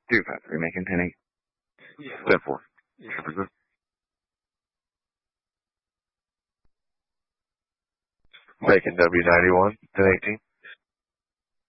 253, making 10-8. Yeah. 10-4. Yeah. Making W91, 10-18.